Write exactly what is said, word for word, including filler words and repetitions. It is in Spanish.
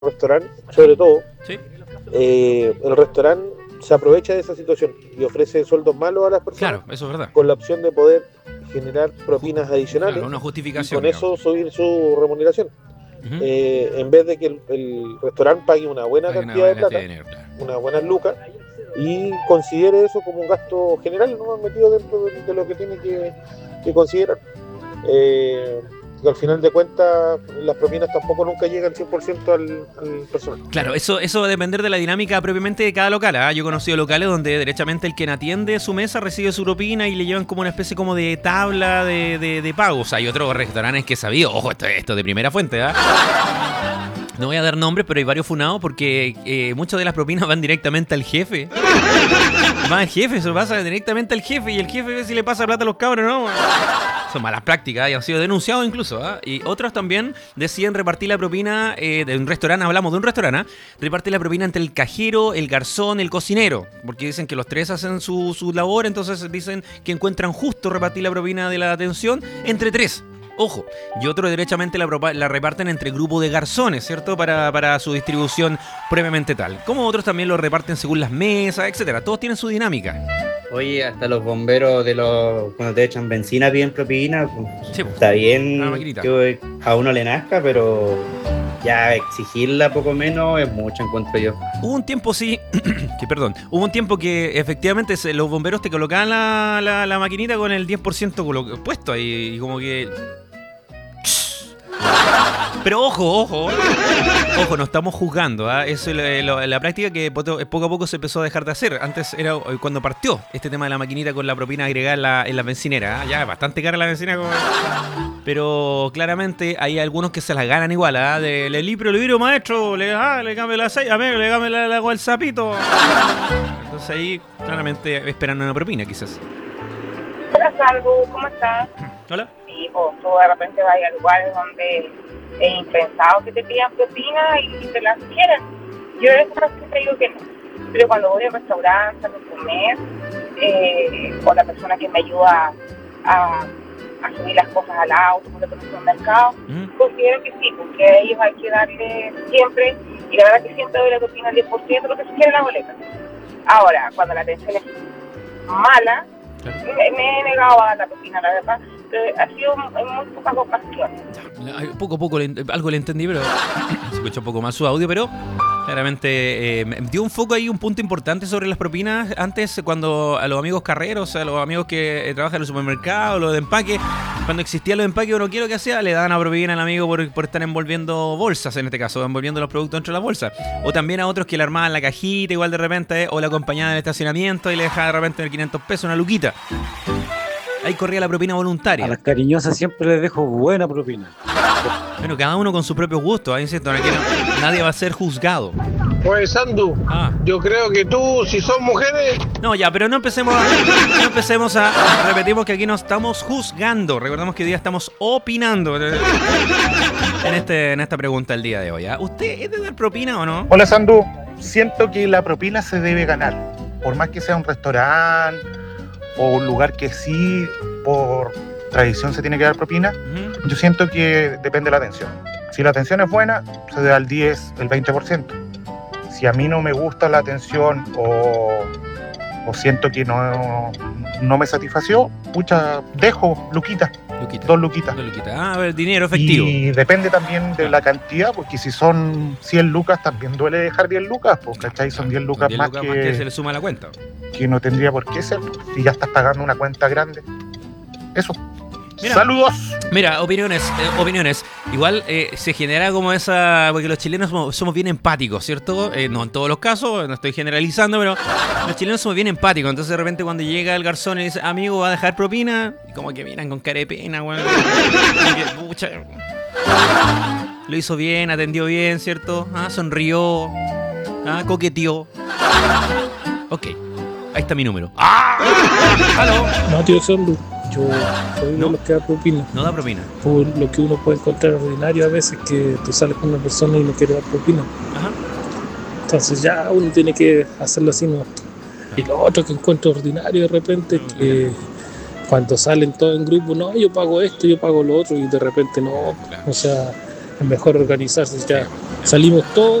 restaurante, sobre todo, ¿Sí? eh, el restaurante se aprovecha de esa situación y ofrece sueldos malos a las personas. Claro, eso es verdad. Con la opción de poder generar propinas Ju adicionales, claro, una y justificación, con digamos. eso subir su remuneración. Uh-huh. Eh, en vez de que el, el restaurante pague una buena Pague cantidad una de plata, de dinero, claro. unas buenas lucas, y considere eso como un gasto general, no metido dentro de, de lo que tiene que, que considerar. Eh, y al final de cuentas, las propinas tampoco nunca llegan cien por ciento al, al personal. Claro, eso, eso va a depender de la dinámica propiamente de cada local. ¿eh? Yo he conocido locales donde derechamente el quien atiende su mesa recibe su propina y le llevan como una especie como de tabla de, de, de pagos. Hay otros restaurantes que he sabido, ojo, esto, esto de primera fuente, ¿eh? No voy a dar nombres, pero hay varios funados porque eh, muchas de las propinas van directamente al jefe. Va al jefe, eso pasa directamente al jefe y el jefe ve si le pasa plata a los cabros, ¿no? Son malas prácticas y han sido denunciados incluso. ¿eh? Y otros también deciden repartir la propina eh, de un restaurante, hablamos de un restaurante, ¿eh? Repartir la propina entre el cajero, el garzón, el cocinero, porque dicen que los tres hacen su, su labor, entonces dicen que encuentran justo repartir la propina de la atención entre tres. Ojo, y otros derechamente la, la reparten entre grupo de garzones, ¿cierto? Para, para su distribución previamente tal. Como otros también lo reparten según las mesas, etcétera. Todos tienen su dinámica. Oye, hasta los bomberos de los cuando te echan benzina piden propina. Sí, está bien a que a uno le nazca, pero ya exigirla poco menos es mucho, encuentro yo. Hubo un tiempo, sí, que perdón, hubo un tiempo que efectivamente se, los bomberos te colocaban la, la, la maquinita con el diez por ciento puesto ahí, y como que... Pero ojo, ojo, ojo, no estamos juzgando, ¿eh? Eso es la, la, la práctica que poco a poco se empezó a dejar de hacer. Antes era cuando partió este tema de la maquinita con la propina agregada en la, en la bencinera, ¿eh? Ya es bastante cara la benzina, como... pero claramente hay algunos que se las ganan igual, ¿eh? De, le limpio el vidrio, maestro, le, ah, le cambio el aceite, a ver, le cambio el agua al sapito. Entonces ahí claramente esperan una propina, quizás. Hola, Salvo, ¿cómo estás? Hola. Sí, o tú de repente vas a lugares donde es impensado que te pidan propina y te la quieren. Yo en esa parte te digo que no. Pero cuando voy a un restaurante a comer, eh, o la persona que me ayuda a, a subir las cosas al auto, cuando conozco un mercado, ¿Mm? Considero que sí, porque a ellos hay que darle siempre, y la verdad que siempre doy la propina al diez por ciento, lo que se quiere la boleta. Ahora, cuando la atención es mala, me, me he negado a dar la propina, la verdad. Ha sido en muy pocas ocasiones. Poco a poco le, algo le entendí, pero se escucha un poco más su audio, pero claramente eh, dio un foco ahí, un punto importante sobre las propinas. Antes, cuando a los amigos carreros, a los amigos que eh, trabajan en el supermercado, los de empaque, cuando existía los de empaque, uno quiere lo que hacía, le daban a propina al amigo por, por estar envolviendo bolsas, en este caso, envolviendo los productos dentro de las bolsas. O también a otros que le armaban la cajita, igual de repente, eh, o la acompañaban en el estacionamiento y le dejaban de repente en quinientos pesos una luquita. Ahí corría la propina voluntaria. A las cariñosas siempre les dejo buena propina. Bueno, cada uno con su propio gusto, ¿eh? Insisto, aquí no, nadie va a ser juzgado. Oye, Sandu, ah. yo creo que tú, si son mujeres... No, ya, pero no empecemos a, no empecemos a... Repetimos que aquí no estamos juzgando. Recordemos que hoy día estamos opinando en, este, en esta pregunta el día de hoy. ¿eh? ¿Usted es de dar propina o no? Hola, Sandu. Siento que la propina se debe ganar. Por más que sea un restaurante o un lugar que sí, por tradición se tiene que dar propina, uh-huh. Yo siento que depende de la atención. Si la atención es buena, se da el diez, el veinte por ciento. Si a mí no me gusta la atención o, o siento que no, no me satisfació, pucha, dejo luquitas, luquita. dos luquitas. Dos luquitas. Ah, a ver, dinero efectivo. Y depende también de la cantidad, porque si son cien lucas, también duele dejar diez lucas, pues, ¿cachai? Son diez lucas, diez más, lucas que, más que se le suma a la cuenta. Que no tendría por qué ser, si ya estás pagando una cuenta grande. Eso. Mira, ¡saludos! Mira, opiniones, eh, opiniones. Igual eh, se genera como esa... Porque los chilenos somos, somos bien empáticos, ¿cierto? Eh, no en todos los casos, no estoy generalizando, pero los chilenos somos bien empáticos. Entonces de repente cuando llega el garzón y dice, amigo, ¿va a dejar propina? Y como que miran con cara de pena, weón. Pucha. Lo hizo bien, atendió bien, ¿cierto? Ah, sonrió. Ah, coqueteó. Ok, ahí está mi número. ¡Ah! ¡Aló! No, tío Sandu. Yo soy ¿No? de los que da propina. No da propina. Por lo que uno puede encontrar ordinario a veces, que tú sales con una persona y no quiere dar propina. Ajá. Entonces ya uno tiene que hacerlo así, ¿no? Y lo otro que encuentro ordinario de repente, no, que no. Cuando salen todos en grupo, no, yo pago esto, yo pago lo otro, y de repente no. Claro. O sea, es mejor organizarse ya. salimos todos